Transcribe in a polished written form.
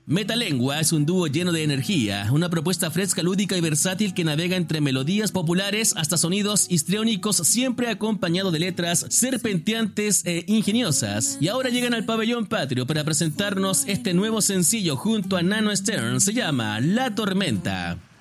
Metalengua es un dúo lleno de energía, una propuesta fresca, lúdica y versátil que navega entre melodías populares hasta sonidos histriónicos, siempre acompañado de letras serpenteantes e ingeniosas. Y ahora llegan al Pabellón Patrio para presentarnos este nuevo sencillo junto a Nano Stern, se llama La Tormenta.